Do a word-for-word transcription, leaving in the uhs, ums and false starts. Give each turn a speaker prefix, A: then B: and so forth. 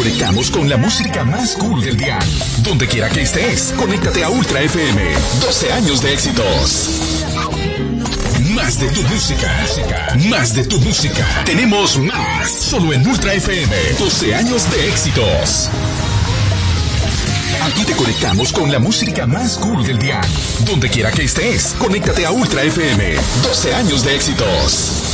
A: conectamos con la música más cool del día. Donde quiera que estés, conéctate a Ultra F M. doce años de éxitos. Más de tu música. Más de tu música. Tenemos más. Solo en Ultra F M. doce años de éxitos. Aquí te conectamos con la música más cool del día. Donde quiera que estés, conéctate a Ultra F M. doce años de éxitos.